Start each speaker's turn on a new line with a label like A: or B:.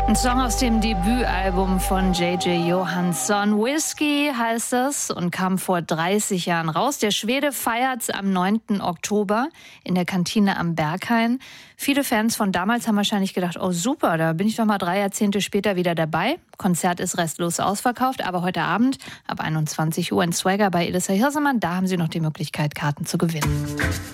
A: Ein Song aus dem Debütalbum von J.J. Johansson. Whiskey heißt es und kam vor 30 Jahren raus. Der Schwede feiert am 9. Oktober in der Kantine am Berghain. Viele Fans von damals haben wahrscheinlich gedacht, oh super, da bin ich doch mal 3 Jahrzehnte später wieder dabei. Konzert ist restlos ausverkauft, aber heute Abend ab 21 Uhr in Swagger bei Elissa Hirsemann, da haben Sie noch die Möglichkeit, Karten zu gewinnen.